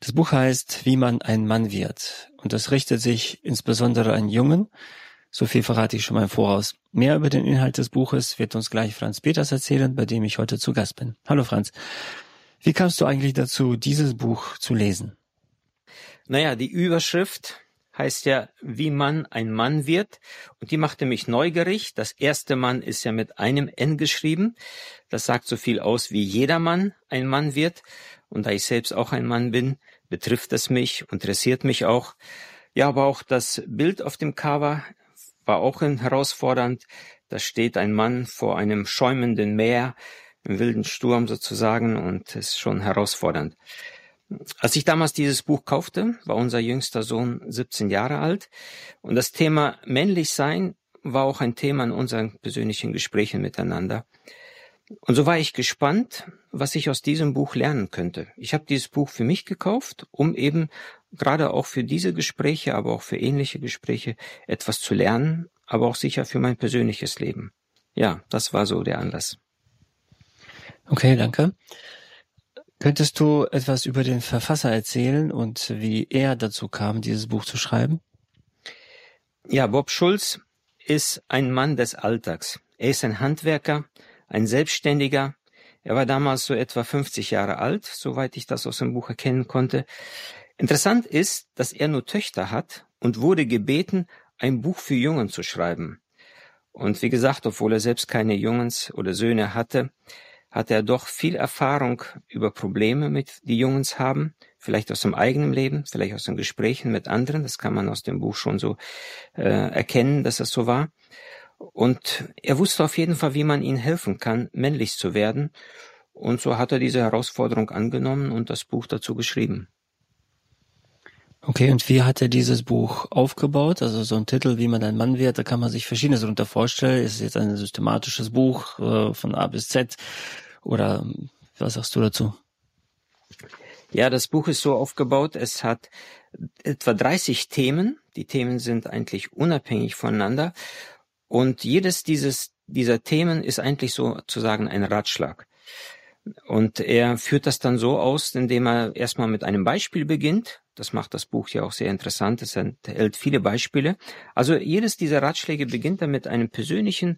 Das Buch heißt Wie man ein Mann wird und das richtet sich insbesondere an Jungen. So viel verrate ich schon mal im Voraus. Mehr über den Inhalt des Buches wird uns gleich Franz Peters erzählen, bei dem ich heute zu Gast bin. Hallo Franz. Wie kamst du eigentlich dazu, dieses Buch zu lesen? Naja, die Überschrift heißt ja, wie man ein Mann wird. Und die machte mich neugierig. Das erste Mann ist ja mit einem N geschrieben. Das sagt so viel aus, wie jeder Mann ein Mann wird. Und da ich selbst auch ein Mann bin, betrifft es mich, interessiert mich auch. Ja, aber auch das Bild auf dem Cover war auch herausfordernd. Da steht ein Mann vor einem schäumenden Meer, im wilden Sturm sozusagen, und es ist schon herausfordernd. Als ich damals dieses Buch kaufte, war unser jüngster Sohn 17 Jahre alt, und das Thema männlich sein war auch ein Thema in unseren persönlichen Gesprächen miteinander. Und so war ich gespannt, was ich aus diesem Buch lernen könnte. Ich habe dieses Buch für mich gekauft, um eben gerade auch für diese Gespräche, aber auch für ähnliche Gespräche etwas zu lernen, aber auch sicher für mein persönliches Leben. Ja, das war so der Anlass. Okay, danke. Könntest du etwas über den Verfasser erzählen und wie er dazu kam, dieses Buch zu schreiben? Ja, Bob Schulz ist ein Mann des Alltags. Er ist ein Handwerker, ein Selbstständiger. Er war damals so etwa 50 Jahre alt, soweit ich das aus dem Buch erkennen konnte. Interessant ist, dass er nur Töchter hat und wurde gebeten, ein Buch für Jungen zu schreiben. Und wie gesagt, obwohl er selbst keine Jungs oder Söhne hatte, hat er doch viel Erfahrung über Probleme, die Jungs haben, vielleicht aus dem eigenen Leben, vielleicht aus den Gesprächen mit anderen. Das kann man aus dem Buch schon so erkennen, dass das so war. Und er wusste auf jeden Fall, wie man ihnen helfen kann, männlich zu werden. Und so hat er diese Herausforderung angenommen und das Buch dazu geschrieben. Okay, und wie hat er dieses Buch aufgebaut? Also so ein Titel, wie man ein Mann wird, da kann man sich Verschiedenes darunter vorstellen. Ist es jetzt ein systematisches Buch von A bis Z oder was sagst du dazu? Ja, das Buch ist so aufgebaut, es hat etwa 30 Themen. Die Themen sind eigentlich unabhängig voneinander und jedes dieser Themen ist eigentlich sozusagen ein Ratschlag. Und er führt das dann so aus, indem er erstmal mit einem Beispiel beginnt. Das macht das Buch ja auch sehr interessant. Es enthält viele Beispiele. Also jedes dieser Ratschläge beginnt dann mit einem persönlichen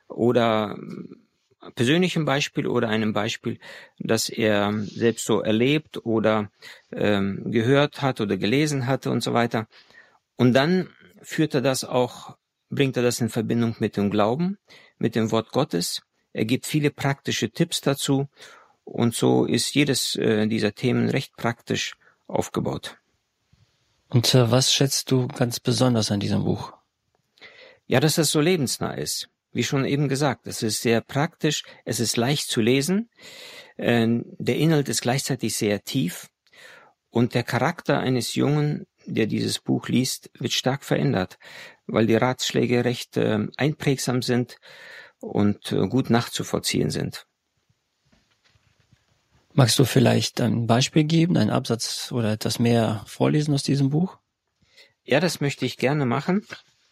Beispiel oder einem Beispiel, das er selbst so erlebt oder gehört hat oder gelesen hatte und so weiter. Und dann bringt er das in Verbindung mit dem Glauben, mit dem Wort Gottes. Er gibt viele praktische Tipps dazu. Und so ist jedes dieser Themen recht praktisch aufgebaut. Und was schätzt du ganz besonders an diesem Buch? Ja, dass es so lebensnah ist. Wie schon eben gesagt, es ist sehr praktisch, es ist leicht zu lesen, der Inhalt ist gleichzeitig sehr tief und der Charakter eines Jungen, der dieses Buch liest, wird stark verändert, weil die Ratschläge recht einprägsam sind und gut nachzuvollziehen sind. Magst du vielleicht ein Beispiel geben, einen Absatz oder etwas mehr vorlesen aus diesem Buch? Ja, das möchte ich gerne machen.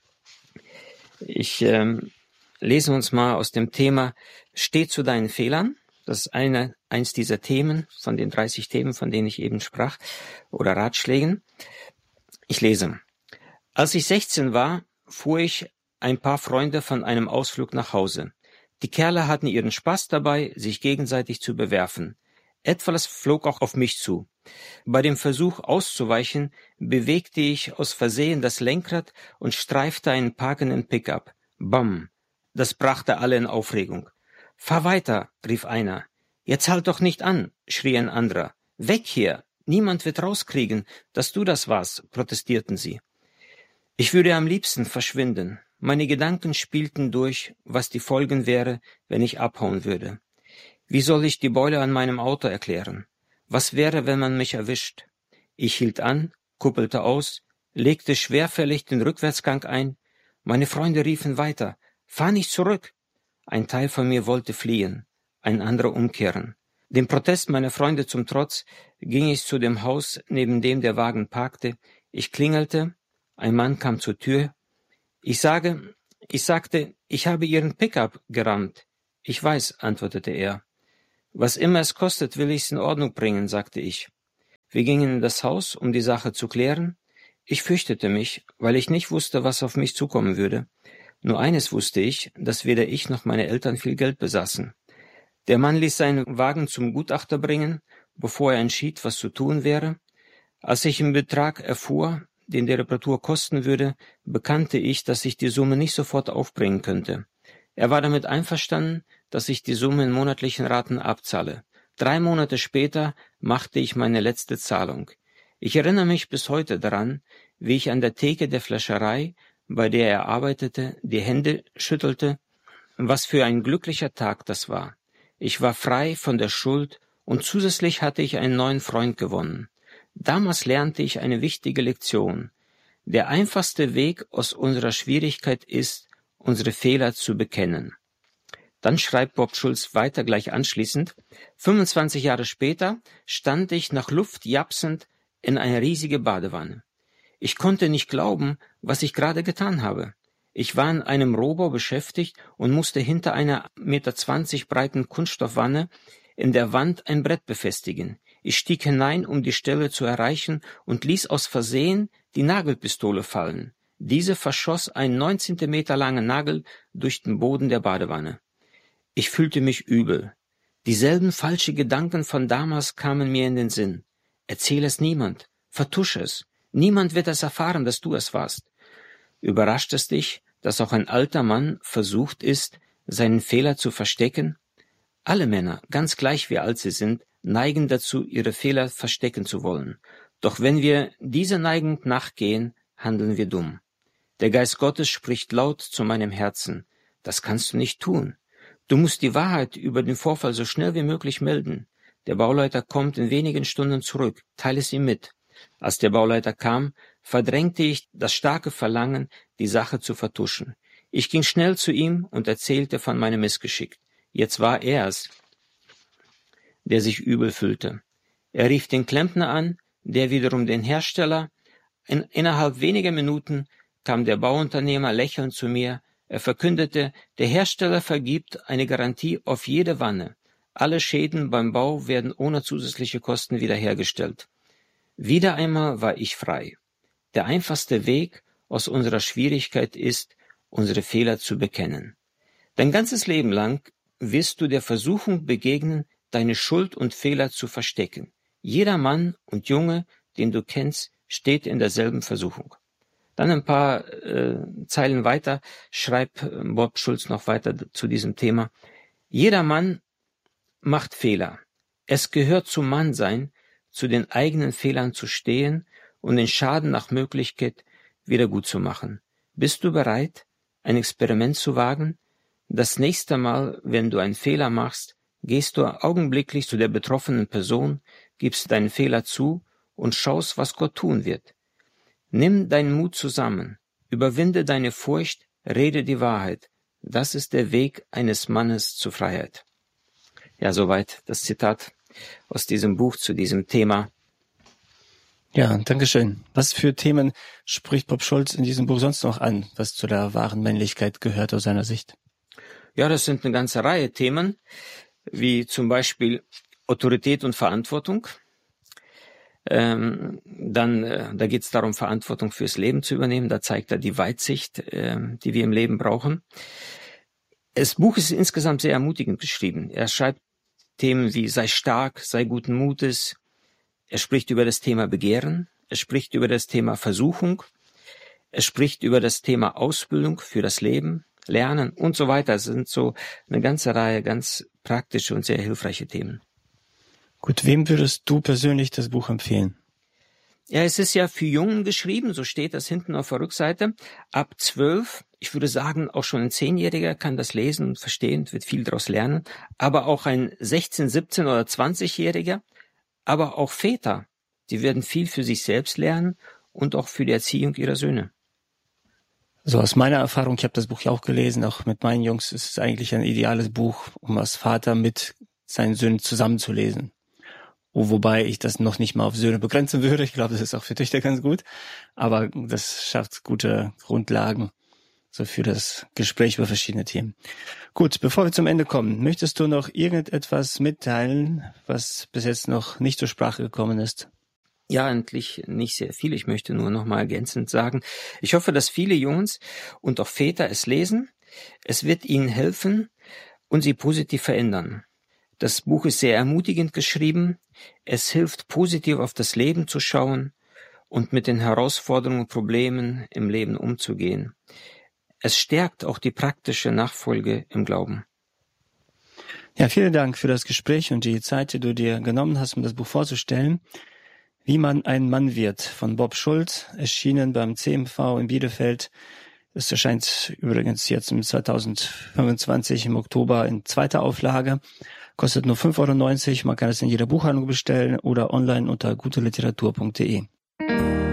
Ich lese uns mal aus dem Thema Steh zu deinen Fehlern. Das ist eins dieser Themen von den 30 Themen, von denen ich eben sprach, oder Ratschlägen. Ich lese. Als ich 16 war, fuhr ich ein paar Freunde von einem Ausflug nach Hause. Die Kerle hatten ihren Spaß dabei, sich gegenseitig zu bewerfen. Etwas flog auch auf mich zu. Bei dem Versuch auszuweichen, bewegte ich aus Versehen das Lenkrad und streifte einen parkenden Pickup. Bam! Das brachte alle in Aufregung. Fahr weiter, rief einer. Jetzt halt doch nicht an, schrie ein anderer. Weg hier! Niemand wird rauskriegen, dass du das warst, protestierten sie. Ich würde am liebsten verschwinden. Meine Gedanken spielten durch, was die Folgen wäre, wenn ich abhauen würde. Wie soll ich die Beule an meinem Auto erklären? Was wäre, wenn man mich erwischt? Ich hielt an, kuppelte aus, legte schwerfällig den Rückwärtsgang ein. Meine Freunde riefen weiter. Fahr nicht zurück! Ein Teil von mir wollte fliehen, ein anderer umkehren. Dem Protest meiner Freunde zum Trotz ging ich zu dem Haus, neben dem der Wagen parkte. Ich klingelte, ein Mann kam zur Tür. Ich sagte, ich habe Ihren Pickup gerammt. Ich weiß, antwortete er. Was immer es kostet, will ich's in Ordnung bringen, sagte ich. Wir gingen in das Haus, um die Sache zu klären. Ich fürchtete mich, weil ich nicht wusste, was auf mich zukommen würde. Nur eines wusste ich, dass weder ich noch meine Eltern viel Geld besaßen. Der Mann ließ seinen Wagen zum Gutachter bringen, bevor er entschied, was zu tun wäre. Als ich den Betrag erfuhr, den die Reparatur kosten würde, bekannte ich, dass ich die Summe nicht sofort aufbringen könnte. Er war damit einverstanden, dass ich die Summe in monatlichen Raten abzahle. 3 Monate später machte ich meine letzte Zahlung. Ich erinnere mich bis heute daran, wie ich an der Theke der Fleischerei, bei der er arbeitete, die Hände schüttelte. Was für ein glücklicher Tag das war. Ich war frei von der Schuld und zusätzlich hatte ich einen neuen Freund gewonnen. Damals lernte ich eine wichtige Lektion. Der einfachste Weg aus unserer Schwierigkeit ist, unsere Fehler zu bekennen. Dann schreibt Bob Schulz weiter gleich anschließend, 25 Jahre später stand ich nach Luft japsend in einer riesigen Badewanne. Ich konnte nicht glauben, was ich gerade getan habe. Ich war in einem Rohbau beschäftigt und musste hinter einer 1,20 Meter breiten Kunststoffwanne in der Wand ein Brett befestigen. Ich stieg hinein, um die Stelle zu erreichen und ließ aus Versehen die Nagelpistole fallen. Diese verschoss einen 9 Zentimeter langen Nagel durch den Boden der Badewanne. Ich fühlte mich übel. Dieselben falschen Gedanken von damals kamen mir in den Sinn. Erzähl es niemand, vertusche es. Niemand wird es erfahren, dass du es warst. Überrascht es dich, dass auch ein alter Mann versucht ist, seinen Fehler zu verstecken? Alle Männer, ganz gleich wie alt sie sind, neigen dazu, ihre Fehler verstecken zu wollen. Doch wenn wir dieser Neigung nachgehen, handeln wir dumm. Der Geist Gottes spricht laut zu meinem Herzen. Das kannst du nicht tun. Du musst die Wahrheit über den Vorfall so schnell wie möglich melden. Der Bauleiter kommt in wenigen Stunden zurück. Teile es ihm mit. Als der Bauleiter kam, verdrängte ich das starke Verlangen, die Sache zu vertuschen. Ich ging schnell zu ihm und erzählte von meinem Missgeschick. Jetzt war er es, der sich übel fühlte. Er rief den Klempner an, der wiederum den Hersteller. Innerhalb weniger Minuten kam der Bauunternehmer lächelnd zu mir. Er verkündete, der Hersteller vergibt eine Garantie auf jede Wanne. Alle Schäden beim Bau werden ohne zusätzliche Kosten wiederhergestellt. Wieder einmal war ich frei. Der einfachste Weg aus unserer Schwierigkeit ist, unsere Fehler zu bekennen. Dein ganzes Leben lang wirst du der Versuchung begegnen, deine Schuld und Fehler zu verstecken. Jeder Mann und Junge, den du kennst, steht in derselben Versuchung. Dann ein paar Zeilen weiter schreibt Bob Schulz noch weiter zu diesem Thema. Jeder Mann macht Fehler. Es gehört zum Mannsein, zu den eigenen Fehlern zu stehen und den Schaden nach Möglichkeit wieder gut zu machen. Bist du bereit, ein Experiment zu wagen? Das nächste Mal, wenn du einen Fehler machst, gehst du augenblicklich zu der betroffenen Person, gibst deinen Fehler zu und schaust, was Gott tun wird. Nimm deinen Mut zusammen, überwinde deine Furcht, rede die Wahrheit. Das ist der Weg eines Mannes zur Freiheit. Ja, soweit das Zitat aus diesem Buch zu diesem Thema. Ja, Dankeschön. Was für Themen spricht Bob Schulz in diesem Buch sonst noch an, was zu der wahren Männlichkeit gehört aus seiner Sicht? Ja, das sind eine ganze Reihe Themen, wie zum Beispiel Autorität und Verantwortung. Da geht es darum, Verantwortung fürs Leben zu übernehmen. Da zeigt er die Weitsicht, die wir im Leben brauchen. Das Buch ist insgesamt sehr ermutigend geschrieben. Er schreibt Themen wie sei stark, sei guten Mutes. Er spricht über das Thema Begehren. Er spricht über das Thema Versuchung. Er spricht über das Thema Ausbildung für das Leben, Lernen und so weiter. Es sind so eine ganze Reihe ganz praktische und sehr hilfreiche Themen. Gut, wem würdest du persönlich das Buch empfehlen? Ja, es ist ja für Jungen geschrieben, so steht das hinten auf der Rückseite. Ab 12, ich würde sagen, auch schon ein 10-Jähriger kann das lesen und verstehen, wird viel daraus lernen. Aber auch ein 16-, 17- oder 20-Jähriger, aber auch Väter, die werden viel für sich selbst lernen und auch für die Erziehung ihrer Söhne. So aus meiner Erfahrung, ich habe das Buch ja auch gelesen, auch mit meinen Jungs, ist es eigentlich ein ideales Buch, um als Vater mit seinen Söhnen zusammenzulesen. Wobei ich das noch nicht mal auf Söhne begrenzen würde. Ich glaube, das ist auch für Töchter ganz gut. Aber das schafft gute Grundlagen so für das Gespräch über verschiedene Themen. Gut, bevor wir zum Ende kommen, möchtest du noch irgendetwas mitteilen, was bis jetzt noch nicht zur Sprache gekommen ist? Ja, eigentlich nicht sehr viel. Ich möchte nur noch mal ergänzend sagen, ich hoffe, dass viele Jungs und auch Väter es lesen. Es wird ihnen helfen und sie positiv verändern. Das Buch ist sehr ermutigend geschrieben. Es hilft, positiv auf das Leben zu schauen und mit den Herausforderungen und Problemen im Leben umzugehen. Es stärkt auch die praktische Nachfolge im Glauben. Ja, vielen Dank für das Gespräch und die Zeit, die du dir genommen hast, um das Buch vorzustellen. Wie man ein Mann wird, von Bob Schuld, erschienen beim CMV in Bielefeld. Es erscheint übrigens jetzt im 2025 im Oktober in zweiter Auflage. Kostet nur 5,90 €. Man kann es in jeder Buchhandlung bestellen oder online unter guteliteratur.de.